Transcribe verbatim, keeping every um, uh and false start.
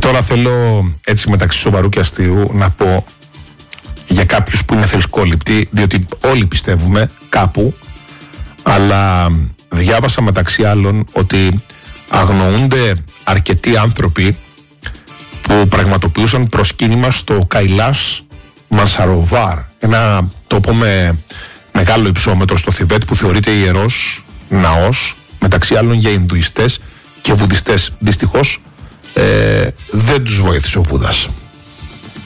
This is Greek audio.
τώρα θέλω έτσι μεταξύ σοβαρού και αστείου να πω για κάποιους που είναι θρησκόληπτοι, διότι όλοι πιστεύουμε κάπου, αλλά διάβασα μεταξύ άλλων ότι αγνοούνται αρκετοί άνθρωποι που πραγματοποιούσαν προσκύνημα στο Καϊλάς Μανσαροβάρ, ένα τόπο με μεγάλο υψόμετρο στο Θιβέτ που θεωρείται ιερός ναός, μεταξύ άλλων για Ινδουιστές και Βουδιστές. Δυστυχώς ε, δεν τους βοήθησε ο Βούδας.